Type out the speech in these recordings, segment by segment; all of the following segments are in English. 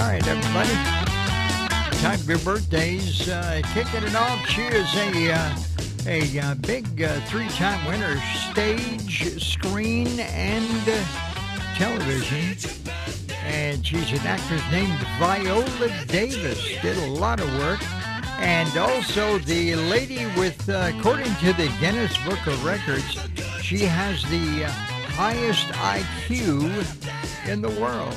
All right, everybody. Time for your birthdays. Kicking it off, she is a big three-time winner, stage, screen, and television. And she's an actress named Viola Davis. Did a lot of work. And also the lady with, according to the Guinness Book of Records, she has the highest IQ in the world.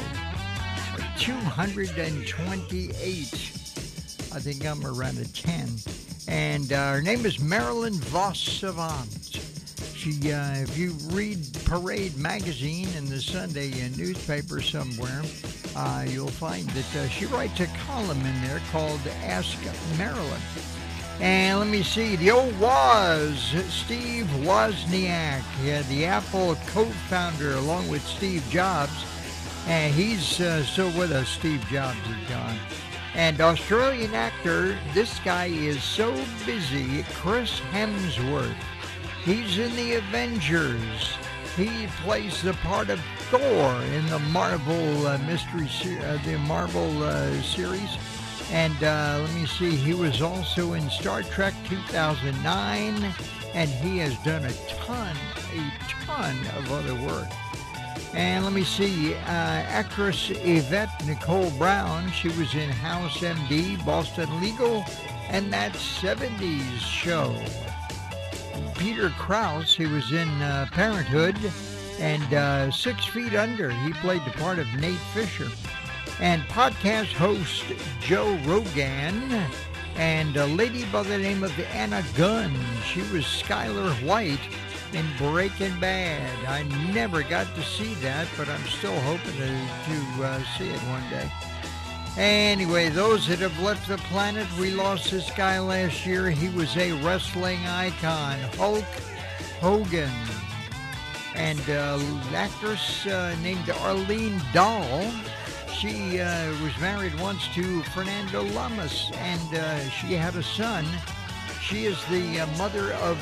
228. I think I'm around a 10. And her name is Marilyn Vos Savant. She, if you read Parade magazine in the Sunday newspaper somewhere, you'll find that she writes a column in there called Ask Marilyn. And let me see, the old Woz, Steve Wozniak, the Apple co-founder along with Steve Jobs. And he's still with us. Steve Jobs is gone. And Australian actor, this guy is so busy, Chris Hemsworth. He's in the Avengers. He plays the part of Thor in the Marvel series. And let me see, he was also in Star Trek 2009, and he has done a ton of other work. And let me see, actress Yvette Nicole Brown, she was in House MD, Boston Legal, and That 70s Show. Peter Krause, he was in Parenthood, and 6 Feet Under, he played the part of Nate Fisher. And podcast host Joe Rogan, and a lady by the name of Anna Gunn, she was Skylar White in Breaking Bad. I never got to see that, but I'm still hoping to see it one day. Anyway, those that have left the planet, we lost this guy last year. He was a wrestling icon, Hulk Hogan. And actress named Arlene Dahl. She was married once to Fernando Lamas, and she had a son. She is the mother of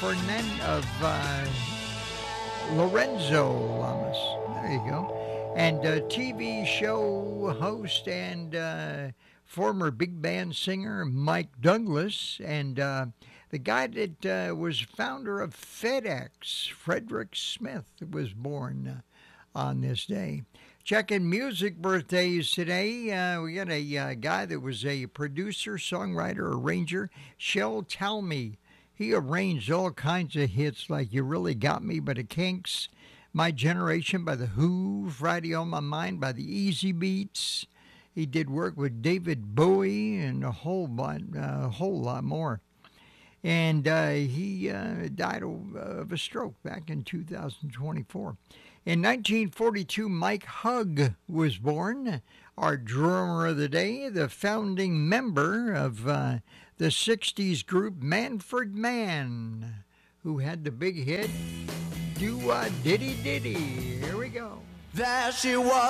Lorenzo Lamas. There you go. And TV show host and former big band singer Mike Douglas. And the guy that was founder of FedEx, Frederick Smith, was born on this day. Checking music birthdays today. We got a guy that was a producer, songwriter, arranger, Shel Talmy. He arranged all kinds of hits like You Really Got Me by the Kinks, My Generation by the Who, Friday on My Mind by the Easy Beats. He did work with David Bowie and a whole lot more. And he died of a stroke back in 2024. In 1942, Mike Hugg was born, our drummer of the day, the founding member of the 60s group Manfred Mann, who had the big hit, Do-Wah Diddy Diddy. Here we go. There she was.